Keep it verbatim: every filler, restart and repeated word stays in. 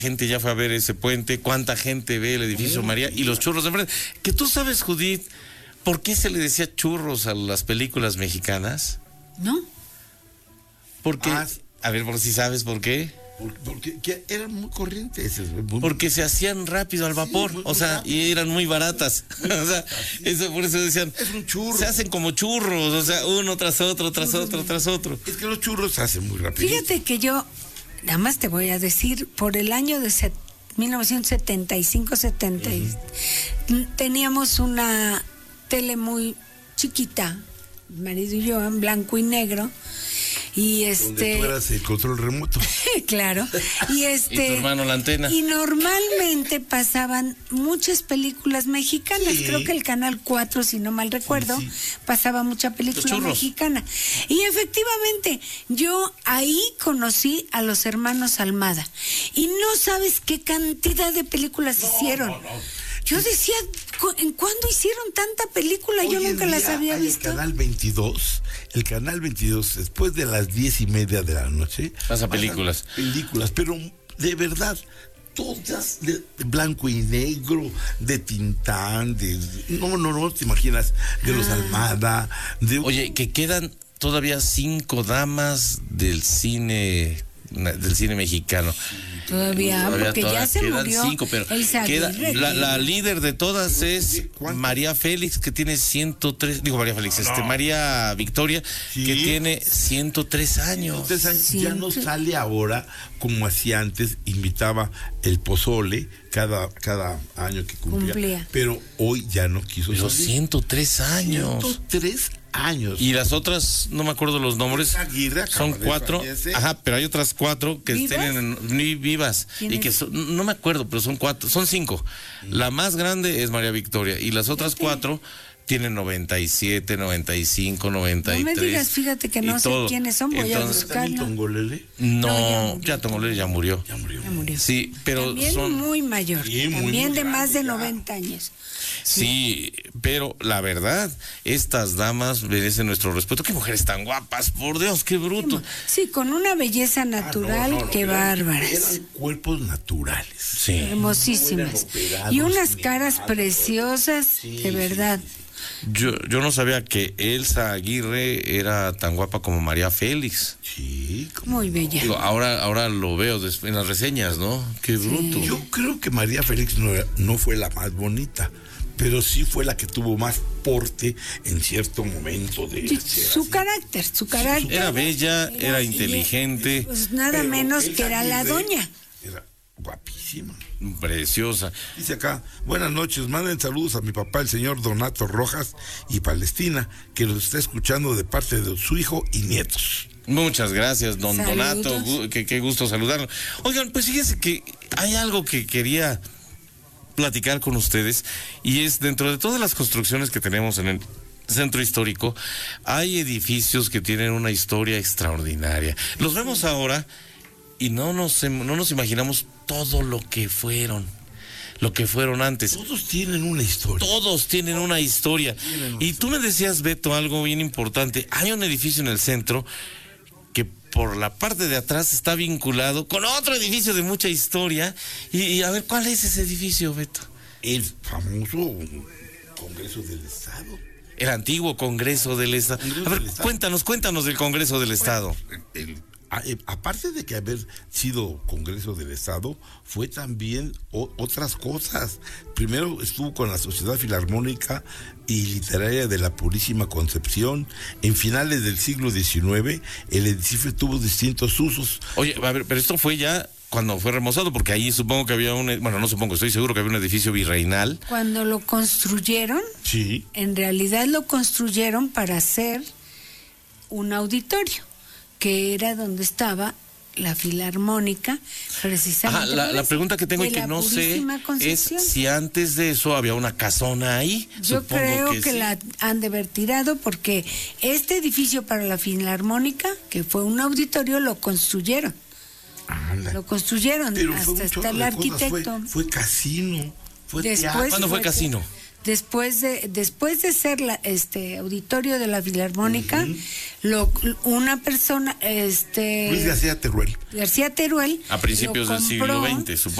Gente ya fue a ver ese puente, cuánta gente ve el edificio María y los churros de enfrente. Que tú sabes, Judith, ¿por qué se le decía churros a las películas mexicanas? ¿No? Porque, Ah, a ver, por si sabes por qué. Porque que eran muy corrientes. Muy, porque se hacían rápido al vapor, sí, muy, o sea, rápido. Y eran muy baratas. Muy o sea, eso, por eso decían, es un churro. Se hacen como churros, o sea, uno tras otro, tras otro, otro, tras otro. Es que los churros se hacen muy rápido. Fíjate que yo, nada más te voy a decir, por el año de set, mil novecientos setenta y cinco setenta, uh-huh. teníamos una tele muy chiquita, mi marido y yo, en blanco y negro. Y este donde tú eras el control remoto. Claro. Y este y tu hermano la antena. Y normalmente pasaban muchas películas mexicanas. Sí. Creo que el canal cuatro, si no mal recuerdo, sí, sí. pasaba mucha película mexicana. Y efectivamente, yo ahí conocí a los hermanos Almada. Y no sabes qué cantidad de películas no, hicieron. No, no. Yo decía, ¿en cuándo hicieron tanta película? Hoy Yo nunca las había visto. El canal veintidós, el canal veintidós, después de las diez y media de la noche, pasa películas. Películas, pero de verdad, todas de blanco y negro, de Tintán, de no, no, no te imaginas, de ah. los Almada. De... Oye, que quedan todavía cinco damas del cine, del cine mexicano. Todavía, todavía porque todavía ya se quedan murió cinco, pero queda, la, la líder de todas es María Félix, que tiene ciento tres, digo María Félix, no. este María Victoria, sí. que tiene ciento tres años. ciento tres años. Sí. Ya no sale ahora como hacía antes, invitaba el pozole cada, cada año que cumplía, cumplía. Pero hoy ya no quiso salir. ciento tres años. ciento tres años. Y las otras, no me acuerdo los nombres, Aguirre, son cuatro, ajá, pero hay otras cuatro que ¿Vivas? tienen muy vivas y que son, no me acuerdo, pero son cuatro, son cinco. Mm. La más grande es María Victoria y las otras ¿Qué? cuatro tienen noventa y siete, noventa y cinco, noventa y tres. No me digas, fíjate que no sé todo. quiénes son, voy Entonces, a buscarlo. ¿Tongolele? No, no, ya Tongolele ya murió. Ya murió. Ya murió. Sí, pero también son muy mayor, sí, muy, también muy de grande, más de ya. noventa años. Sí, pero la verdad, estas damas merecen nuestro respeto. Qué mujeres tan guapas, por Dios, qué bruto. Sí, con una belleza natural, ah, no, no, qué bárbaras. Eran cuerpos naturales. Sí. Hermosísimas. Y unas caras preciosas, sí, de verdad. Sí, sí, sí. Yo, yo no sabía que Elsa Aguirre era tan guapa como María Félix. Sí. Muy bella. Digo, ahora, ahora lo veo en las reseñas, ¿no? Qué bruto. Sí. Yo creo que María Félix no, no fue la más bonita, pero sí fue la que tuvo más porte en cierto momento de sí, su carácter, su carácter. Era bella, era, era inteligente. Pues nada menos que era la doña. Era guapísima. Preciosa. Dice acá, buenas noches, manden saludos a mi papá, el señor Donato Rojas y Palestina, que los está escuchando de parte de su hijo y nietos. Muchas gracias, don Saludos. Donato, qué, qué gusto saludarlo. Oigan, pues fíjense que hay algo que quería platicar con ustedes, y es dentro de todas las construcciones que tenemos en el centro histórico, hay edificios que tienen una historia extraordinaria. Los vemos ahora y no nos, no nos imaginamos todo lo que fueron, lo que fueron antes. Todos tienen una historia. Todos tienen una historia. Tienen una y tú me decías, Beto, algo bien importante. Hay un edificio en el centro que por la parte de atrás está vinculado con otro edificio de mucha historia. Y, y a ver, ¿cuál es ese edificio, Beto? El famoso Congreso del Estado. El antiguo Congreso del Estado. Congreso a ver, Estado. cuéntanos, cuéntanos del Congreso del Estado. Bueno, el, el, aparte de que haber sido Congreso del Estado, fue también o, otras cosas. Primero estuvo con la Sociedad Filarmónica y Literaria de la Purísima Concepción. En finales del siglo diecinueve, el edificio tuvo distintos usos. Oye, a ver, pero esto fue ya cuando fue remozado, porque ahí supongo que había un, bueno, no supongo, estoy seguro que había un edificio virreinal. Cuando lo construyeron, sí, en realidad lo construyeron para hacer un auditorio, que era donde estaba la Filarmónica, precisamente. Ajá, la, la pregunta que tengo y que no sé es si antes de eso había una casona ahí. Yo Supongo creo que, que sí. la han de haber tirado, porque este edificio para la Filarmónica, que fue un auditorio, lo construyeron. Anda. Lo construyeron Pero hasta está el arquitecto. Fue, fue casino. Fue Después teatro. ¿Cuándo fue, fue casino? después de después de ser la, este auditorio de la Filarmónica, uh-huh. lo, una persona, este Luis García Teruel. García Teruel a principios del siglo veinte, supongo.